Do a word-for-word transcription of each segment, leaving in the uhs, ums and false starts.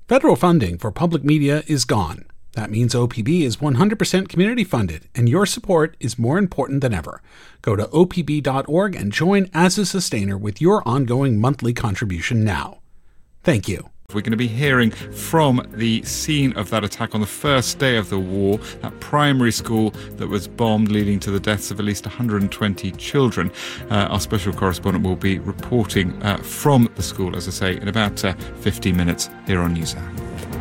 Federal funding for public media is gone. That means O P B is one hundred percent community funded, and your support is more important than ever. Go to O P B dot org and join as a sustainer with your ongoing monthly contribution now. Thank you. We're going to be hearing from the scene of that attack on the first day of the war, that primary school that was bombed, leading to the deaths of at least one hundred twenty children. Uh, our special correspondent will be reporting uh, from the school, as I say, in about uh, fifteen minutes here on NewsHour.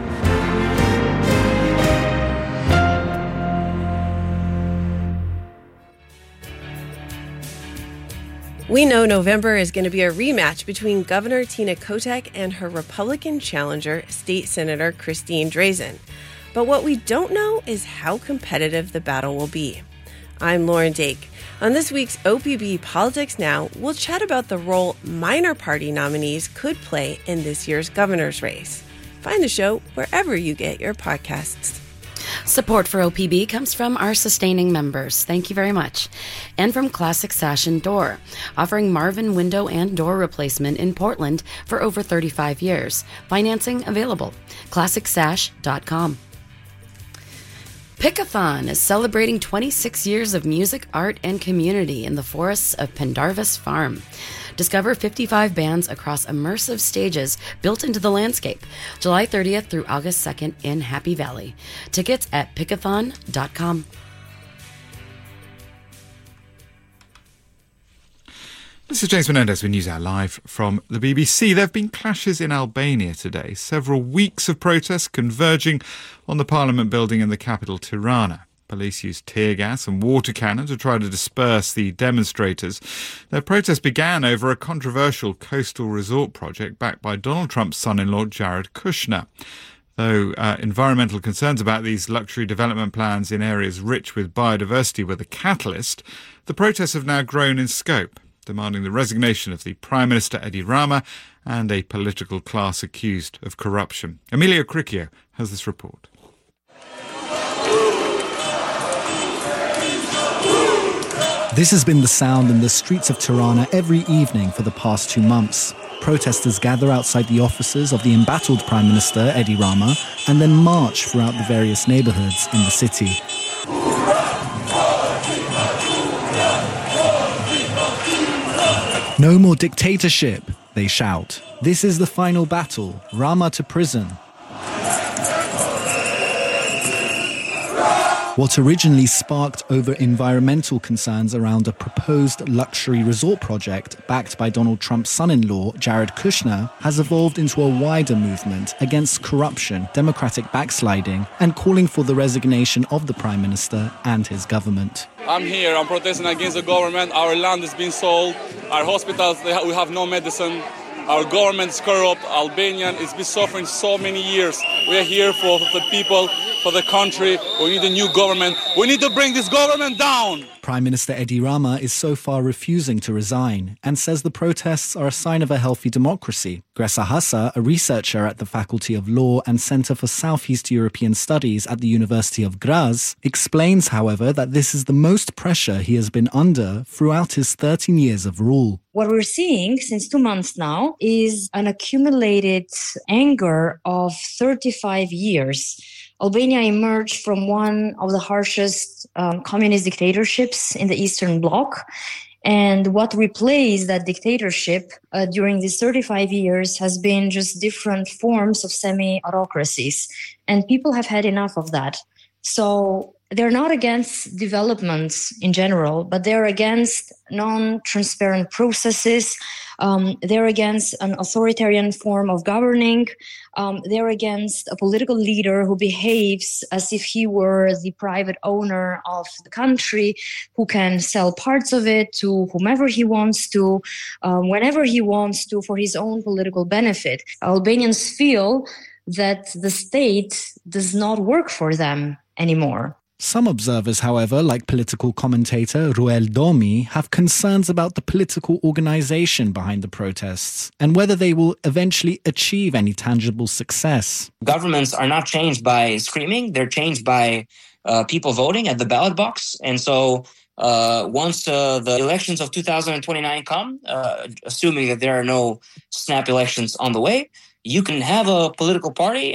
We know November is going to be a rematch between Governor Tina Kotek and her Republican challenger, State Senator Christine Drazan. But what we don't know is how competitive the battle will be. I'm Lauren Dake. On this week's O P B Politics Now, we'll chat about the role minor party nominees could play in this year's governor's race. Find the show wherever you get your podcasts. Support for O P B comes from our sustaining members. Thank you very much. And from Classic Sash and Door, offering Marvin window and door replacement in Portland for over thirty-five years. Financing available. classic sash dot com. Pickathon is celebrating twenty-six years of music, art, and community in the forests of Pendarvis Farm. Discover fifty-five bands across immersive stages built into the landscape, July thirtieth through August second in Happy Valley. Tickets at pickathon dot com. This is James Menendez with NewsHour live from the B B C. There have been clashes in Albania today, several weeks of protests converging on the Parliament building in the capital, Tirana. Police used tear gas and water cannon to try to disperse the demonstrators. Their protest began over a controversial coastal resort project backed by Donald Trump's son-in-law, Jared Kushner. Though uh, environmental concerns about these luxury development plans in areas rich with biodiversity were the catalyst, the protests have now grown in scope, demanding the resignation of the Prime Minister Edi Rama and a political class accused of corruption. Emilio Cricchio has this report. This has been the sound in the streets of Tirana every evening for the past two months. Protesters gather outside the offices of the embattled Prime Minister, Edi Rama, and then march throughout the various neighbourhoods in the city. No more dictatorship, they shout. This is the final battle, Rama to prison. What originally sparked over environmental concerns around a proposed luxury resort project backed by Donald Trump's son-in-law, Jared Kushner, has evolved into a wider movement against corruption, democratic backsliding, and calling for the resignation of the Prime Minister and his government. I'm here, I'm protesting against the government. Our land is being sold, our hospitals, they ha- we have no medicine. Our government is corrupt. Albania has been suffering so many years. We are here for the people, for the country. We need a new government. We need to bring this government down. Prime Minister Edi Rama is so far refusing to resign and says the protests are a sign of a healthy democracy. Gresa Hassa, a researcher at the Faculty of Law and Centre for Southeast European Studies at the University of Graz, explains, however, that this is the most pressure he has been under throughout his thirteen years of rule. What we're seeing since two months now is an accumulated anger of thirty-five years. Albania emerged from one of the harshest um, communist dictatorships in the Eastern Bloc. And what replaced that dictatorship uh, during these thirty-five years has been just different forms of semi-autocracies. And people have had enough of that. So they're not against developments in general, but they're against non-transparent processes. Um, they're against an authoritarian form of governing. Um, they're against a political leader who behaves as if he were the private owner of the country, who can sell parts of it to whomever he wants to, um, whenever he wants to, for his own political benefit. Albanians feel that the state does not work for them anymore. Some observers, however, like political commentator Ruel Domi, have concerns about the political organization behind the protests and whether they will eventually achieve any tangible success. Governments are not changed by screaming, they're changed by uh, people voting at the ballot box. And so uh, once uh, the elections of two thousand twenty-nine come, uh, assuming that there are no snap elections on the way, you can have a political party